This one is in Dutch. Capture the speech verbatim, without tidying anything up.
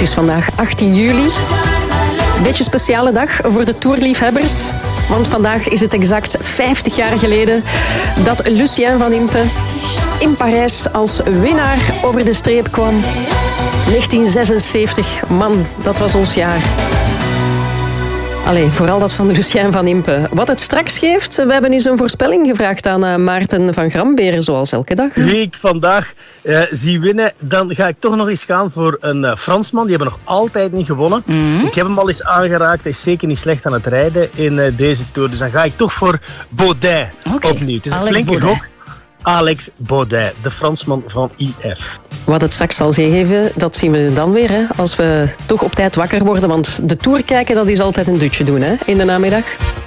is vandaag achttien juli. Een beetje een speciale dag voor de toerliefhebbers. Want vandaag is het exact vijftig jaar geleden dat Lucien van Impe in Parijs als winnaar over de streep kwam. negentien zesenzeventig, man, dat was ons jaar. Allee, vooral dat van Lucien van Impe. Wat het straks geeft, we hebben eens een voorspelling gevraagd aan uh, Maarten van Gramberen, zoals elke dag. Wie ik vandaag uh, zie winnen, dan ga ik toch nog eens gaan voor een uh, Fransman. Die hebben nog altijd niet gewonnen. Mm-hmm. Ik heb hem al eens aangeraakt. Hij is zeker niet slecht aan het rijden in uh, deze Tour. Dus dan ga ik toch voor Baudin okay. opnieuw. Het is een Alex flinke Baudin. gok. Alex Baudin, de Fransman van I F. Wat het straks zal geven, dat zien we dan weer. Hè, als we toch op tijd wakker worden. Want de Tour kijken, dat is altijd een dutje doen hè, in de namiddag.